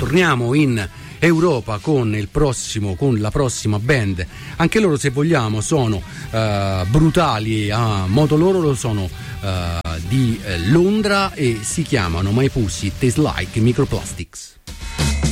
torniamo in Europa con la prossima band. Anche loro, se vogliamo, sono brutali a modo loro, sono di Londra e si chiamano My Pussy Tastes Like Microplastics.